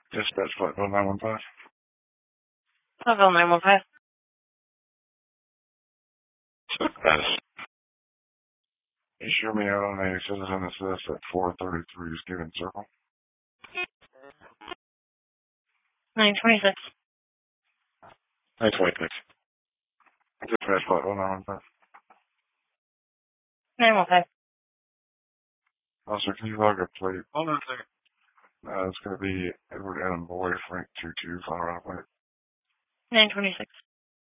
Dispatch Flightville 915. Flightville 915. Dispatch. You show me out on a Citizen Assist at 433 Stevens Circle. 926. 926. Dispatch Flightville 915. 915. Also, can you log a plate? Hold on a second. It's going to be Edward Allen Boy, Frank 22, Colorado plate. 926.